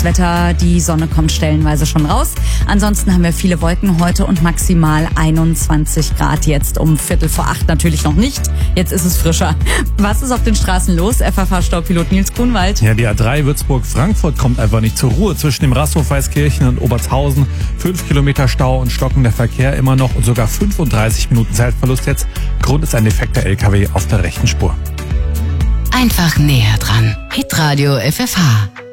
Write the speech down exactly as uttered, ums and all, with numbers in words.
das Wetter. Die Sonne kommt stellenweise schon raus. Ansonsten haben wir viele Wolken heute und maximal einundzwanzig Grad jetzt. Um Viertel vor acht natürlich noch nicht. Jetzt ist es frischer. Was ist auf den Straßen los? F F H-Staupilot Nils Grunwald. Ja, die A drei Würzburg-Frankfurt kommt einfach nicht zur Ruhe. Zwischen dem Rasthof Weißkirchen und Obertshausen fünf Kilometer Stau und stockender Verkehr immer noch und sogar fünfunddreißig Minuten Zeitverlust jetzt. Grund ist ein defekter L K W auf der rechten Spur. Einfach näher dran. Hitradio F F H.